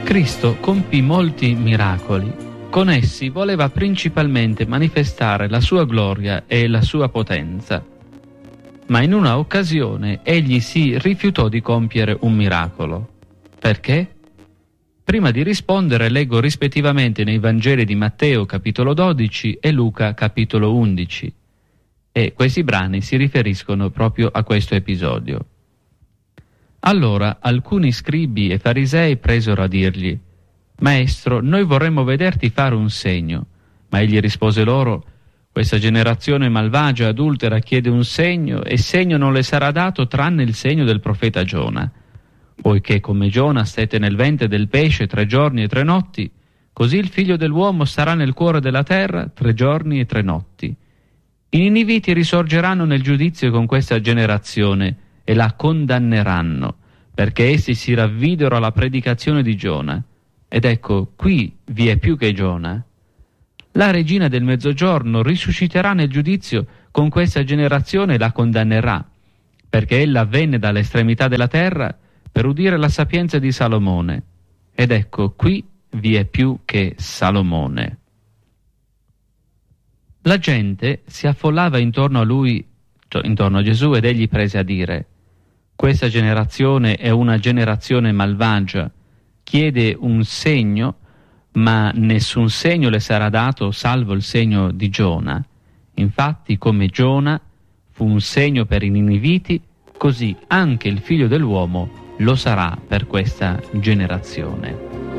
Cristo compì molti miracoli. Con essi voleva principalmente manifestare la sua gloria e la sua potenza. Ma in una occasione egli si rifiutò di compiere un miracolo. Perché? Prima di rispondere leggo rispettivamente nei Vangeli di Matteo capitolo 12 e Luca capitolo 11. E questi brani si riferiscono proprio a questo episodio. Allora alcuni scribi e farisei presero a dirgli: «Maestro, noi vorremmo vederti fare un segno». Ma egli rispose loro: «Questa generazione malvagia e adultera chiede un segno, e segno non le sarà dato tranne il segno del profeta Giona. Poiché come Giona stette nel ventre del pesce 3 giorni e 3 notti, così il figlio dell'uomo starà nel cuore della terra 3 giorni e 3 notti. I niniviti risorgeranno nel giudizio con questa generazione e la condanneranno, perché essi si ravvidero alla predicazione di Giona. Ed ecco, qui vi è più che Giona. La regina del mezzogiorno risusciterà nel giudizio con questa generazione e la condannerà, perché ella venne dall'estremità della terra per udire la sapienza di Salomone. Ed ecco, qui vi è più che Salomone». La gente si affollava intorno a lui, intorno a Gesù, ed egli prese a dire: «Questa generazione è una generazione malvagia, chiede un segno, ma nessun segno le sarà dato salvo il segno di Giona. Infatti, come Giona fu un segno per i niniviti, così anche il figlio dell'uomo lo sarà per questa generazione».